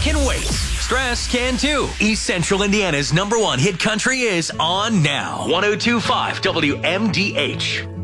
can wait. Stress can too. East Central Indiana's #1 hit country is on now. 102.5 WMDH.